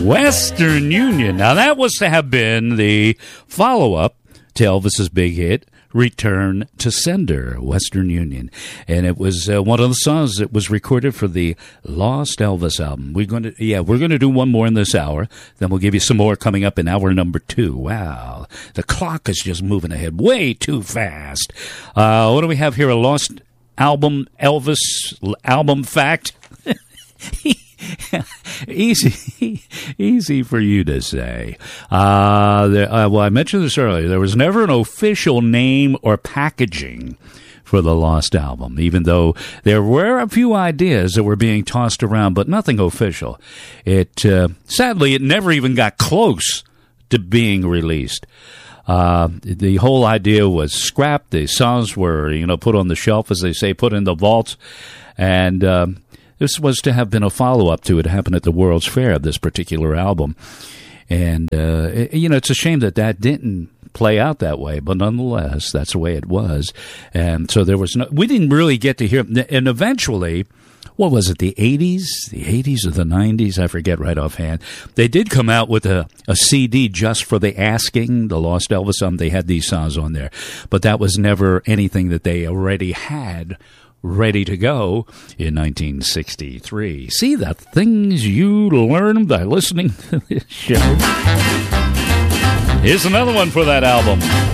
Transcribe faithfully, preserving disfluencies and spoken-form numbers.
Western Union. Now, that was to have been the follow-up to Elvis's big hit, Return to Sender, Western Union. And it was uh, one of the songs that was recorded for the Lost Elvis album. We're going to, yeah, we're going to do one more in this hour. Then we'll give you some more coming up in hour number two. Wow. The clock is just moving ahead way too fast. Uh, what do we have here? A Lost album, Elvis album fact? easy, easy for you to say. Uh, there, uh, well, I mentioned this earlier. There was never an official name or packaging for the Lost album, even though there were a few ideas that were being tossed around, but nothing official. It uh, sadly, it never even got close to being released. Uh, the whole idea was scrapped. The songs were, you know, put on the shelf, as they say, put in the vaults, and um, this was to have been a follow-up to it. It happened at the World's Fair, this particular album. And, uh, it, you know, it's a shame that that didn't play out that way, but nonetheless, that's the way it was. And so there was no, we didn't really get to hear, and eventually, what was it, the eighties? The eighties or the nineties? I forget right offhand. They did come out with a, a C D just for the Asking, the Lost Elvis album. They had these songs on there. But that was never anything that they already had ready to go in nineteen sixty-three. See the things you learn by listening to this show. Here's another one for that album.